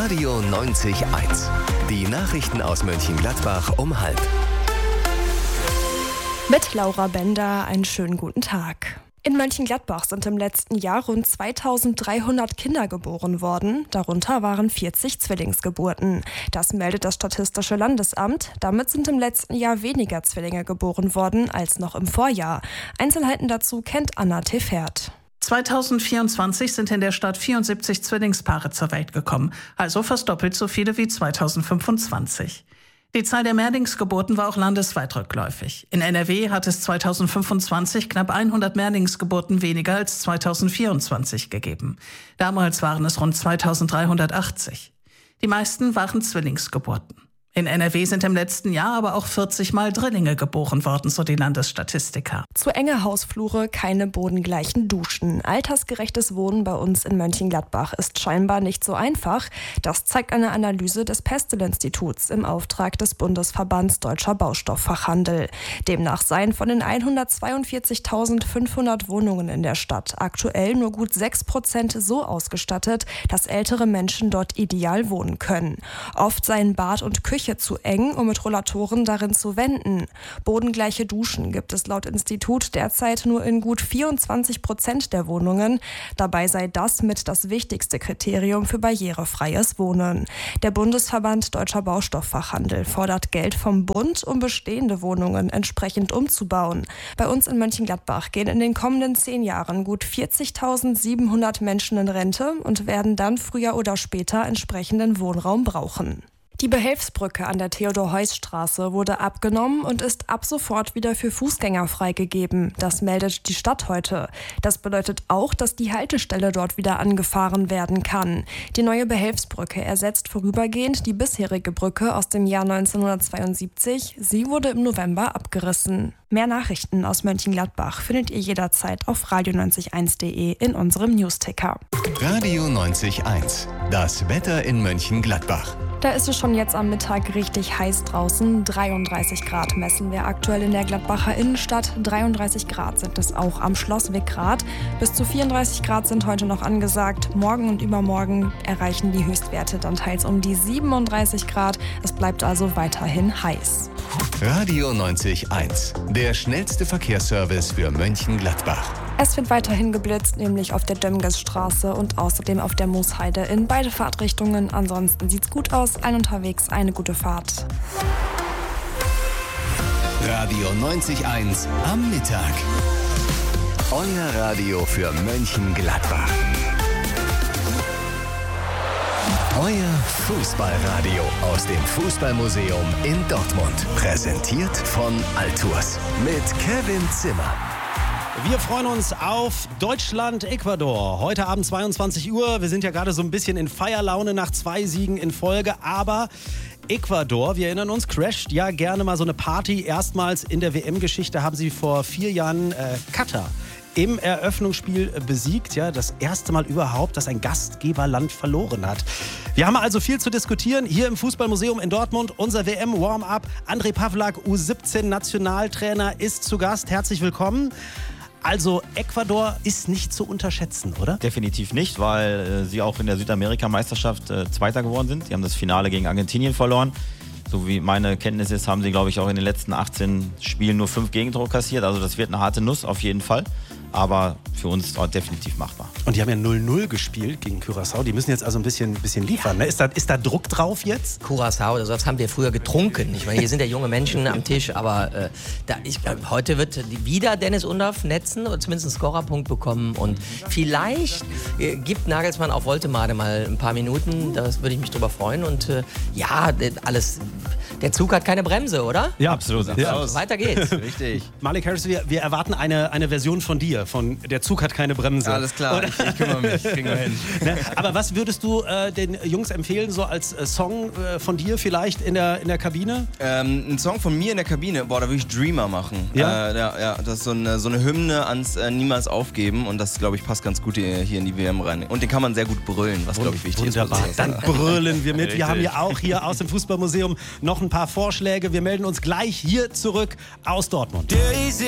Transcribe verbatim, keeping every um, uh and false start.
Radio neunzig Komma eins. Die Nachrichten aus Mönchengladbach um halb. Mit Laura Bender einen schönen guten Tag. In Mönchengladbach sind im letzten Jahr rund zweitausenddreihundert Kinder geboren worden. Darunter waren vierzig Zwillingsgeburten. Das meldet das Statistische Landesamt. Damit sind im letzten Jahr weniger Zwillinge geboren worden als noch im Vorjahr. Einzelheiten dazu kennt Anna Tefert. zweitausendvierundzwanzig sind in der Stadt vierundsiebzig Zwillingspaare zur Welt gekommen, also fast doppelt so viele wie zweitausendfünfundzwanzig. Die Zahl der Mehrlingsgeburten war auch landesweit rückläufig. In N R W hat es zweitausendfünfundzwanzig knapp hundert Mehrlingsgeburten weniger als zweitausendvierundzwanzig gegeben. Damals waren es rund zweitausenddreihundertachtzig. Die meisten waren Zwillingsgeburten. In N R W sind im letzten Jahr aber auch vierzig Mal Drillinge geboren worden, so die Landesstatistiker. Zu enge Hausflure, keine bodengleichen Duschen. Altersgerechtes Wohnen bei uns in Mönchengladbach ist scheinbar nicht so einfach. Das zeigt eine Analyse des Pestel-Instituts im Auftrag des Bundesverbands Deutscher Baustofffachhandel. Demnach seien von den hundertzweiundvierzigtausendfünfhundert Wohnungen in der Stadt aktuell nur gut sechs Prozent so ausgestattet, dass ältere Menschen dort ideal wohnen können. Oft seien Bad und Küche zu eng, um mit Rollatoren darin zu wenden. Bodengleiche Duschen gibt es laut Institut derzeit nur in gut vierundzwanzig Prozent der Wohnungen. Dabei sei das mit das wichtigste Kriterium für barrierefreies Wohnen. Der Bundesverband Deutscher Baustofffachhandel fordert Geld vom Bund, um bestehende Wohnungen entsprechend umzubauen. Bei uns in Mönchengladbach gehen in den kommenden zehn Jahren gut vierzigtausendsiebenhundert Menschen in Rente und werden dann früher oder später entsprechenden Wohnraum brauchen. Die Behelfsbrücke an der Theodor-Heuss-Straße wurde abgenommen und ist ab sofort wieder für Fußgänger freigegeben. Das meldet die Stadt heute. Das bedeutet auch, dass die Haltestelle dort wieder angefahren werden kann. Die neue Behelfsbrücke ersetzt vorübergehend die bisherige Brücke aus dem Jahr neunzehnhundertzweiundsiebzig. Sie wurde im November abgerissen. Mehr Nachrichten aus Mönchengladbach findet ihr jederzeit auf radio neunzig eins punkt de in unserem Newsticker. Radio neunzig Komma eins. Das Wetter in Mönchengladbach. Da ist es schon jetzt am Mittag richtig heiß draußen. dreiunddreißig Grad messen wir aktuell in der Gladbacher Innenstadt. dreiunddreißig Grad sind es auch am Schloss Wickrath. Bis zu vierunddreißig Grad sind heute noch angesagt. Morgen und übermorgen erreichen die Höchstwerte dann teils um die siebenunddreißig Grad. Es bleibt also weiterhin heiß. Radio neunzig Komma eins. Der schnellste Verkehrsservice für Mönchengladbach. Es wird weiterhin geblitzt, nämlich auf der Dömgesstraße und außerdem auf der Moosheide in beide Fahrtrichtungen. Ansonsten sieht's gut aus. Allen unterwegs eine gute Fahrt. Radio neunzig Komma eins am Mittag. Euer Radio für Mönchengladbach. Euer Fußballradio aus dem Fußballmuseum in Dortmund. Präsentiert von Altours mit Kevin Zimmer. Wir freuen uns auf Deutschland-Ecuador. Heute Abend zweiundzwanzig Uhr. Wir sind ja gerade so ein bisschen in Feierlaune nach zwei Siegen in Folge. Aber Ecuador, wir erinnern uns, crasht ja gerne mal so eine Party. Erstmals in der W M-Geschichte haben sie vor vier Jahren äh, Katar im Eröffnungsspiel besiegt. Ja, das erste Mal überhaupt, dass ein Gastgeberland verloren hat. Wir haben also viel zu diskutieren hier im Fußballmuseum in Dortmund. Unser W M-Warm-Up. André Pavlak, U siebzehn Nationaltrainer, ist zu Gast. Herzlich willkommen. Also Ecuador ist nicht zu unterschätzen, oder? Definitiv nicht, weil äh, sie auch in der Südamerika-Meisterschaft äh, Zweiter geworden sind. Sie haben das Finale gegen Argentinien verloren. So wie meine Kenntnis ist, haben sie, glaube ich, auch in den letzten achtzehn Spielen nur fünf Gegentore kassiert. Also das wird eine harte Nuss auf jeden Fall. Aber für uns definitiv machbar. Und die haben ja null null gespielt gegen Curaçao. Die müssen jetzt also ein bisschen, bisschen liefern. Ne? Ist, da, ist da Druck drauf jetzt? Curaçao, also das haben wir früher getrunken. Ich meine, hier sind ja junge Menschen am Tisch. Aber äh, da, ich, äh, heute wird wieder Dennis Undaff netzen oder zumindest einen Scorerpunkt bekommen. Und vielleicht äh, gibt Nagelsmann auf Woltemade mal ein paar Minuten. Da würde ich mich drüber freuen. Und äh, ja, alles... Der Zug hat keine Bremse, oder? Ja, absolut. Ja. Weiter geht's. Richtig. Malik Harris, wir, wir erwarten eine, eine Version von dir, von Der Zug hat keine Bremse. Alles klar, ich, ich kümmere mich, kriegen wir hin. Ne? Aber was würdest du äh, den Jungs empfehlen, so als äh, Song äh, von dir vielleicht in der, in der Kabine? Ähm, ein Song von mir in der Kabine, boah, da würde ich Dreamer machen. Ja? Äh, ja, ja, das ist so eine, so eine Hymne ans äh, Niemals aufgeben und das, glaube ich, passt ganz gut hier, hier in die W M rein. Und den kann man sehr gut brüllen, was, glaube ich, wichtig Wunderbar. ist. Dann brüllen wir mit. Wir haben ja auch hier aus dem Fußballmuseum noch ein paar Vorschläge. Wir melden uns gleich hier zurück aus Dortmund.